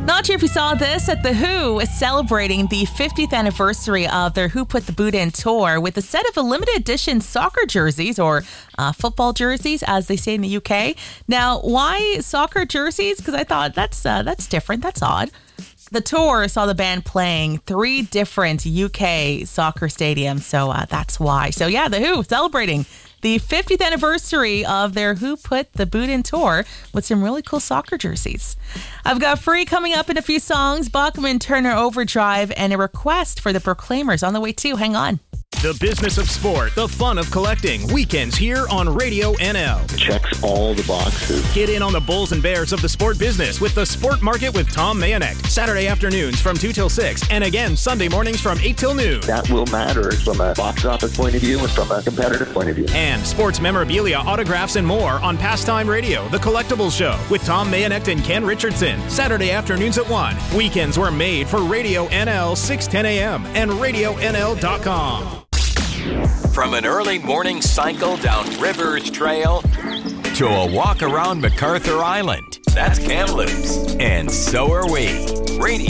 Not sure if you saw this, at The Who is celebrating the 50th anniversary of their Who Put the Boot In tour with a set of a limited edition soccer jerseys, or football jerseys, as they say in the UK. Now, why soccer jerseys? Because I thought that's different. That's odd. The tour saw the band playing 3 different UK soccer stadiums, so that's why. So yeah, The Who celebrating the 50th anniversary of their Who Put the Boot In tour with some really cool soccer jerseys. I've got free coming up in a few songs, Bachman Turner Overdrive, and a request for the Proclaimers on the way too. Hang on. The business of sport, the fun of collecting. Weekends here on Radio NL. Checks all the boxes. Get in on the bulls and bears of the sport business with the Sport Market with Tom Mayonek. Saturday afternoons from 2 till 6, and again Sunday mornings from 8 till noon. That will matter from a box office point of view and from a competitive point of view. And sports memorabilia, autographs, and more on Pastime Radio, The Collectibles Show with Tom Mayonek and Ken Richardson. Saturday afternoons at 1. Weekends were made for Radio NL 610 AM and RadioNL.com. From an early morning cycle down Rivers Trail to a walk around MacArthur Island. That's Kamloops. And so are we. Radio